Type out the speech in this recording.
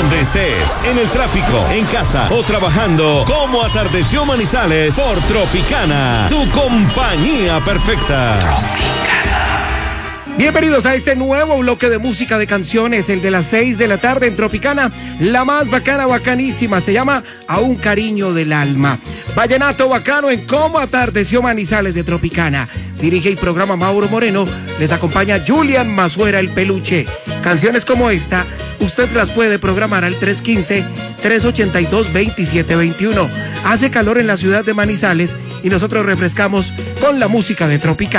donde estés, en el tráfico, en casa o trabajando, como atardeció Manizales por Tropicana, tu compañía perfecta. Bienvenidos a este nuevo bloque de música de canciones, el de las 6 de la tarde en Tropicana, la más bacana, bacanísima, se llama A un cariño del alma. Vallenato bacano en Cómo atardeció Manizales de Tropicana. Dirige y programa Mauro Moreno, les acompaña Julian Mazuera el Peluche. Canciones como esta, usted las puede programar al 315-382-2721. Hace calor en la ciudad de Manizales y nosotros refrescamos con la música de Tropicana.